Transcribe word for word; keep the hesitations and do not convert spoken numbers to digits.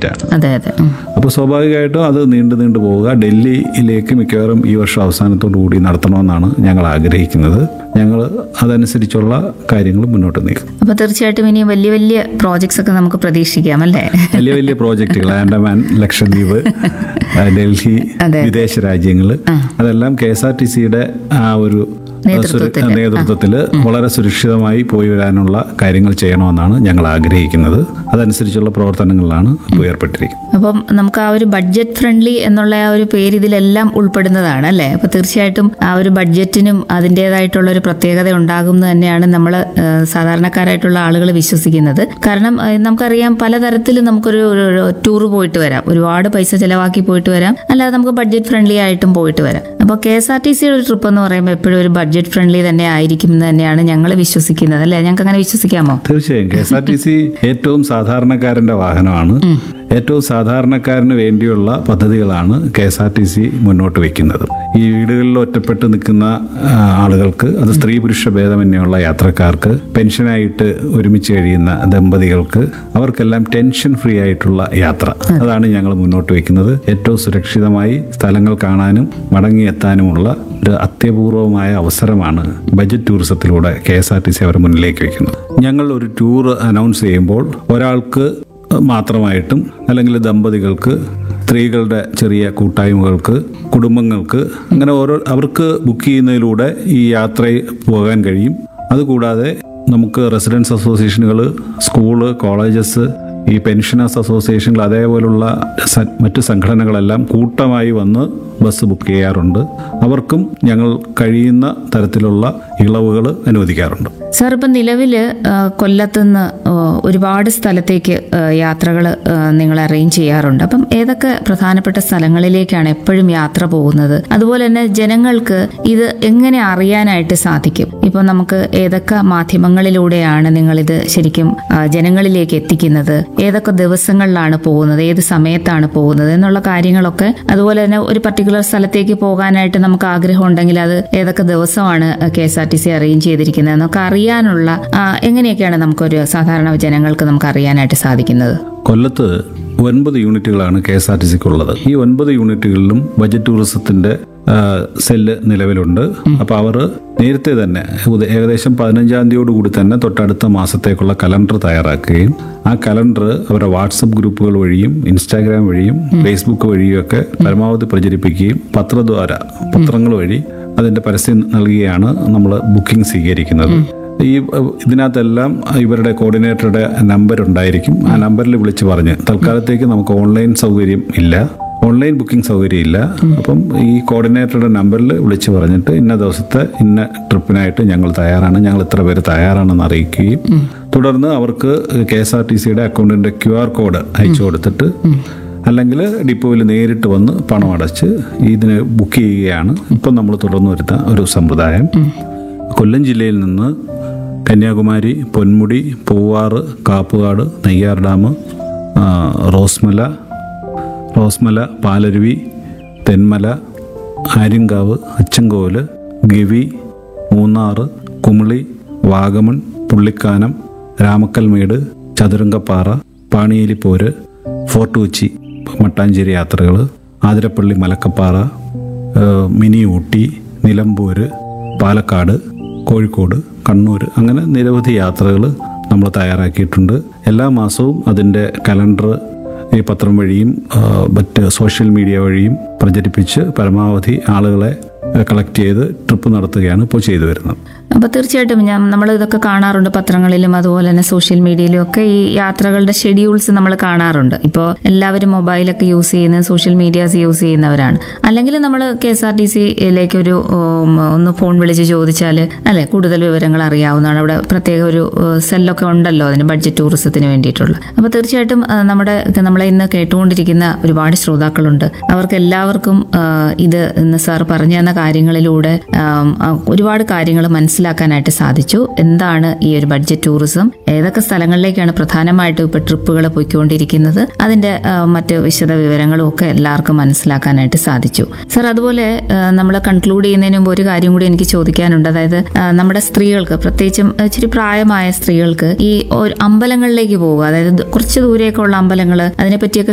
ടിക്കറ്റാണ്. അതെ അതെ. അപ്പോൾ സ്വാഭാവികമായിട്ടും അത് നീണ്ടു നീണ്ടു പോവുക. ഡൽഹിയിലേക്ക് മിക്കവാറും ഈ വർഷം അവസാനത്തോടു കൂടി നടത്തണമെന്നാണ് ഞങ്ങൾ ആഗ്രഹിക്കുന്നത്. ഞങ്ങൾ അതനുസരിച്ചുള്ള കാര്യങ്ങൾ മുന്നോട്ട് നീക്കും. അപ്പോൾ തീർച്ചയായിട്ടും ഇനി വലിയ വലിയ പ്രോജക്ട്സ് ഒക്കെ നമുക്ക് പ്രതീക്ഷിക്കാം അല്ലേ? വലിയ വലിയ പ്രോജക്റ്റുകൾ, ആൻഡമാൻ, ലക്ഷദ്വീപ്, ഡൽഹി, വിദേശ രാജ്യങ്ങൾ, അതെല്ലാം കെ എസ് ആർ ടി സിയുടെ ആ ഒരു നേതൃത്വത്തിൽ വളരെ സുരക്ഷിതമായി പോയി വരാനുള്ള കാര്യങ്ങൾ ചെയ്യണമെന്നാണ് ഞങ്ങൾ ആഗ്രഹിക്കുന്നത്. അതനുസരിച്ചുള്ള പ്രവർത്തനങ്ങളിലാണ് ഏർപ്പെട്ടിരിക്കുന്നത്. അപ്പം നമുക്ക് ആ ഒരു ബഡ്ജറ്റ് ഫ്രണ്ട്ലി എന്നുള്ള ആ ഒരു പേര് ഇതിലെല്ലാം ഉൾപ്പെടുന്നതാണ് അല്ലേ? അപ്പൊ തീർച്ചയായിട്ടും ആ ഒരു ബഡ്ജറ്റിനും അതിൻ്റെതായിട്ടുള്ള ഒരു പ്രത്യേകത ഉണ്ടാകും എന്ന് തന്നെയാണ് നമ്മൾ സാധാരണക്കാരായിട്ടുള്ള ആളുകൾ വിശ്വസിക്കുന്നത്. കാരണം നമുക്കറിയാം പലതരത്തിൽ നമുക്കൊരു ടൂർ പോയിട്ട് വരാം, ഒരുപാട് പൈസ ചെലവാക്കി പോയിട്ട് വരാം, അല്ലാതെ നമുക്ക് ബഡ്ജറ്റ് ഫ്രണ്ട്ലി ആയിട്ടും പോയിട്ട് വരാം. അപ്പോൾ കെ എസ് ആർ ടി സിയുടെ ഒരു ട്രിപ്പ് എന്ന് പറയുമ്പോൾ എപ്പോഴും ഒരു ബഡ്ജറ്റ് ഫ്രണ്ട്ലി തന്നെ ആയിരിക്കും എന്ന് തന്നെയാണ് ഞങ്ങൾ വിശ്വസിക്കുന്നത് അല്ലേ? ഞങ്ങൾക്ക് അങ്ങനെ വിശ്വസിക്കാമോ? തീർച്ചയായും. K S R T C ഏറ്റവും സാധാരണക്കാരന്റെ വാഹനമാണ്. ഏറ്റവും സാധാരണക്കാരന് വേണ്ടിയുള്ള പദ്ധതികളാണ് K S R T C മുന്നോട്ട് വയ്ക്കുന്നത്. ഈ വീടുകളിൽ ഒറ്റപ്പെട്ട് നിൽക്കുന്ന ആളുകൾക്ക്, അത് സ്ത്രീ പുരുഷ ഭേദമന്യുള്ള യാത്രക്കാർക്ക്, പെൻഷനായിട്ട് ഒരുമിച്ച് കഴിയുന്ന ദമ്പതികൾക്ക്, അവർക്കെല്ലാം ടെൻഷൻ ഫ്രീ ആയിട്ടുള്ള യാത്ര, അതാണ് ഞങ്ങൾ മുന്നോട്ട് വയ്ക്കുന്നത്. ഏറ്റവും സുരക്ഷിതമായി സ്ഥലങ്ങൾ കാണാനും മടങ്ങിയെത്താനുമുള്ള ഒരു അത്യപൂർവമായ അവസരമാണ് budget ടൂറിസത്തിലൂടെ K S R T C അവർ മുന്നിലേക്ക് വയ്ക്കുന്നത്. ഞങ്ങൾ ഒരു ടൂർ അനൗൺസ് ചെയ്യുമ്പോൾ ഒരാൾക്ക് മാത്രമായിട്ടും, അല്ലെങ്കിൽ ദമ്പതികൾക്ക്, സ്ത്രീകളുടെ ചെറിയ കൂട്ടായ്മകൾക്ക്, കുടുംബങ്ങൾക്ക്, അങ്ങനെ ഓരോ അവർക്ക് ബുക്ക് ചെയ്യുന്നതിലൂടെ ഈ യാത്രയിൽ പോകാൻ കഴിയും. അതുകൂടാതെ നമുക്ക് റെസിഡൻസ് അസോസിയേഷനുകൾ, സ്കൂള്, കോളേജസ്, ഈ പെൻഷനേഴ്സ് അസോസിയേഷനുകൾ, അതേപോലുള്ള മറ്റ് സംഘടനകളെല്ലാം കൂട്ടമായി വന്ന് ബസ് ബുക്ക് ചെയ്യാറുണ്ട്. അവർക്കും ഞങ്ങൾ കഴിയുന്ന തരത്തിലുള്ള ഇളവുകൾ അനുവദിക്കാറുണ്ട്. സാർ, ഇപ്പം നിലവിൽ കൊല്ലത്തുനിന്ന് ഒരുപാട് സ്ഥലത്തേക്ക് യാത്രകൾ നിങ്ങൾ അറേഞ്ച് ചെയ്യാറുണ്ട്. അപ്പം ഏതൊക്കെ പ്രധാനപ്പെട്ട സ്ഥലങ്ങളിലേക്കാണ് എപ്പോഴും യാത്ര പോകുന്നത്? അതുപോലെ തന്നെ ജനങ്ങൾക്ക് ഇത് എങ്ങനെ അറിയാനായിട്ട് സാധിക്കും? ഇപ്പം നമുക്ക് ഏതൊക്കെ മാധ്യമങ്ങളിലൂടെയാണ് നിങ്ങളിത് ശരിക്കും ജനങ്ങളിലേക്ക് എത്തിക്കുന്നത്? ഏതൊക്കെ ദിവസങ്ങളിലാണ് പോകുന്നത്? ഏത് സമയത്താണ് പോകുന്നത് എന്നുള്ള കാര്യങ്ങളൊക്കെ, അതുപോലെ തന്നെ ഒരു പർട്ടിക്കുലർ സ്ഥലത്തേക്ക് പോകാനായിട്ട് നമുക്ക് ആഗ്രഹം ഉണ്ടെങ്കിൽ അത് ഏതൊക്കെ ദിവസമാണ് K S R T C arrange ചെയ്തിരിക്കുന്നത് എന്നൊക്കെ അറിയാനുള്ള എങ്ങനെയൊക്കെയാണ് നമുക്കൊരു സാധാരണ ജനങ്ങൾക്ക് നമുക്ക് അറിയാനായിട്ട് സാധിക്കുന്നത്? കൊല്ലത്ത് ഒൻപത് യൂണിറ്റുകളാണ് കെ എസ് ആർ ടി സിക്ക് ഉള്ളത്. ഈ ഒൻപത് യൂണിറ്റുകളിലും ബജറ്റ് ടൂറിസത്തിന്റെ സെല്ല് നിലവിലുണ്ട്. അപ്പോൾ അവർ നേരത്തെ തന്നെ ഏകദേശം പതിനഞ്ചാം തീയതിയോടുകൂടി തന്നെ തൊട്ടടുത്ത മാസത്തേക്കുള്ള കലണ്ടർ തയ്യാറാക്കുകയും ആ കലണ്ടർ അവരുടെ വാട്സപ്പ് ഗ്രൂപ്പുകൾ വഴിയും ഇൻസ്റ്റാഗ്രാം വഴിയും ഫേസ്ബുക്ക് വഴിയും ഒക്കെ പരമാവധി പ്രചരിപ്പിക്കുകയും പത്രദ്വാര പത്രങ്ങൾ വഴി അതിന്റെ പരസ്യം നൽകിയാണ് നമ്മൾ ബുക്കിംഗ് സ്വീകരിക്കുന്നത്. ഈ ഇതിനകത്തെല്ലാം ഇവരുടെ കോർഡിനേറ്ററുടെ നമ്പർ ഉണ്ടായിരിക്കും. ആ നമ്പറിൽ വിളിച്ച് പറഞ്ഞ്, തൽക്കാലത്തേക്ക് നമുക്ക് ഓൺലൈൻ സൗകര്യം ഇല്ല, ഓൺലൈൻ ബുക്കിംഗ് സൗകര്യം ഇല്ല. അപ്പം ഈ കോർഡിനേറ്ററുടെ നമ്പറിൽ വിളിച്ച് പറഞ്ഞിട്ട് ഇന്ന ദിവസത്തെ ഇന്ന ട്രിപ്പിനായിട്ട് ഞങ്ങൾ തയ്യാറാണ്, ഞങ്ങൾ ഇത്ര പേര് തയ്യാറാണെന്ന് അറിയിക്കുകയും തുടർന്ന് അവർക്ക് കെ എസ് ആർ ടി സിയുടെ അക്കൗണ്ടിന്റെ ക്യു ആർ കോഡ് അയച്ചു കൊടുത്തിട്ട്, അല്ലെങ്കിൽ ഡിപ്പോയിൽ നേരിട്ട് വന്ന് പണം അടച്ച് ഇതിന് ബുക്ക് ചെയ്യുകയാണ് ഇപ്പം നമ്മൾ തുടർന്ന് വരുന്ന ഒരു സമ്പ്രദായം. കൊല്ലം ജില്ലയിൽ നിന്ന് കന്യാകുമാരി, പൊന്മുടി, പൂവാറ്, കാപ്പുകാട്, നെയ്യാർ ഡാം, റോസ്മല റോസ്മല പാലരുവി, തെന്മല, ആര്യങ്കാവ്, അച്ചൻകോവിൽ, ഗവി, മൂന്നാർ, കുമിളി, വാഗമൺ, പുള്ളിക്കാനം, രാമക്കൽമേട്, ചതുരംഗപ്പാറ, പാണിയേലിപ്പോര്, ഫോർട്ട് കൊച്ചി, മട്ടാഞ്ചേരി യാത്രകൾ, ആതിരപ്പള്ളി, മലക്കപ്പാറ, മിനി ഊട്ടി, നിലമ്പൂർ, പാലക്കാട്, കോഴിക്കോട്, കണ്ണൂർ, അങ്ങനെ നിരവധി യാത്രകൾ നമ്മൾ തയ്യാറാക്കിയിട്ടുണ്ട്. എല്ലാ മാസവും അതിൻ്റെ കലണ്ടർ ഈ പത്രം വഴിയും മറ്റ് സോഷ്യൽ മീഡിയ വഴിയും പ്രചരിപ്പിച്ച് പരമാവധി ആളുകളെ കളക്ട് ചെയ്ത് ട്രിപ്പ് നടത്തുകയാണ് ഇപ്പോൾ ചെയ്തു വരുന്നത്. അപ്പോൾ തീർച്ചയായിട്ടും ഞാൻ നമ്മൾ ഇതൊക്കെ കാണാറുണ്ട് പത്രങ്ങളിലും അതുപോലെ തന്നെ സോഷ്യൽ മീഡിയയിലും ഒക്കെ ഈ യാത്രകളുടെ ഷെഡ്യൂൾസ് നമ്മൾ കാണാറുണ്ട്. ഇപ്പോൾ എല്ലാവരും മൊബൈലൊക്കെ യൂസ് ചെയ്യുന്ന സോഷ്യൽ മീഡിയാസ് യൂസ് ചെയ്യുന്നവരാണ്. അല്ലെങ്കിൽ നമ്മൾ കെ എസ് ആർ ടി സിയിലേക്ക് ഒരു ഒന്ന് ഫോൺ വിളിച്ച് ചോദിച്ചാൽ അല്ലെ കൂടുതൽ വിവരങ്ങൾ അറിയാവുന്നതാണ്. അവിടെ പ്രത്യേക ഒരു സെല്ലൊക്കെ ഉണ്ടല്ലോ അതിന് ബഡ്ജറ്റ് ടൂറിസത്തിന് വേണ്ടിയിട്ടുള്ള. അപ്പോൾ തീർച്ചയായിട്ടും നമ്മുടെ നമ്മളെ ഇന്ന് കേട്ടുകൊണ്ടിരിക്കുന്ന ഒരുപാട് ശ്രോതാക്കളുണ്ട്. അവർക്ക് എല്ലാവർക്കും ഇത് ഇന്ന് സാർ പറഞ്ഞു തന്ന കാര്യങ്ങളിലൂടെ ഒരുപാട് കാര്യങ്ങൾ മനസ്സിലാക്കാനായിട്ട് സാധിച്ചു. എന്താണ് ഈ ഒരു ബഡ്ജറ്റ് ടൂറിസം, ഏതൊക്കെ സ്ഥലങ്ങളിലേക്കാണ് പ്രധാനമായിട്ടും ഇപ്പൊ ട്രിപ്പുകൾ പോയിക്കൊണ്ടിരിക്കുന്നത്, അതിന്റെ മറ്റ് വിശദ വിവരങ്ങളും ഒക്കെ എല്ലാവർക്കും മനസ്സിലാക്കാനായിട്ട് സാധിച്ചു. സർ, അതുപോലെ നമ്മൾ കൺക്ലൂഡ് ചെയ്യുന്നതിന് മുമ്പ് ഒരു കാര്യം കൂടി എനിക്ക് ചോദിക്കാനുണ്ട്. അതായത് നമ്മുടെ സ്ത്രീകൾക്ക്, പ്രത്യേകിച്ചും ഇച്ചിരി പ്രായമായ സ്ത്രീകൾക്ക് ഈ അമ്പലങ്ങളിലേക്ക് പോവുക, അതായത് കുറച്ച് ദൂരെയൊക്കെ ഉള്ള അമ്പലങ്ങൾ, അതിനെപ്പറ്റിയൊക്കെ